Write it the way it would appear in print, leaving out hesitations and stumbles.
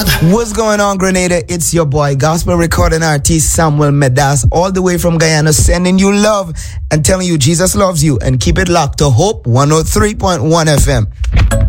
What's going on, Grenada? It's your boy, gospel recording artist Samuel Medas, all the way from Guyana, sending you love and telling you Jesus loves you. And keep it locked to Hope 103.1 FM.